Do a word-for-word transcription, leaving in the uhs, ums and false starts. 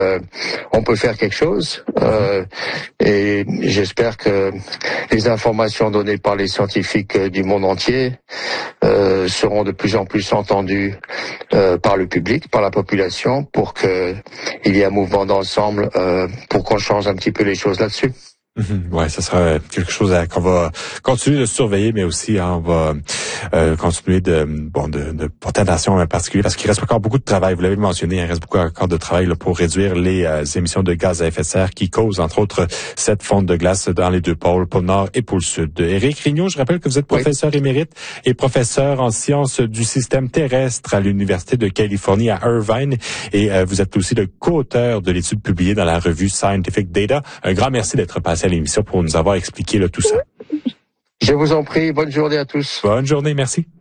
euh, on peut faire quelque chose. Euh, et j'espère que les informations données par les scientifiques du monde entier euh, seront de plus en plus entendues euh, par le public, par la population, pour que il y ait un mouvement d'ensemble euh, pour qu'on change un petit peu les choses là-dessus. Mmh, ouais, ça sera quelque chose à, qu'on va continuer de surveiller, mais aussi hein, on va euh, continuer de bon de, de porter attention en particulier parce qu'il reste encore beaucoup de travail. Vous l'avez mentionné, il reste beaucoup encore de travail là, pour réduire les euh, émissions de gaz à effet de serre qui causent entre autres cette fonte de glace dans les deux pôles, pôle Nord et pôle Sud. Éric Rigneault, je rappelle que vous êtes professeur oui. émérite et professeur en sciences du système terrestre à l'Université de Californie à Irvine et euh, vous êtes aussi le co-auteur de l'étude publiée dans la revue Scientific Data. Un grand merci d'être passé à l'émission pour nous avoir expliqué là, tout ça. Je vous en prie. Bonne journée à tous. Bonne journée. Merci.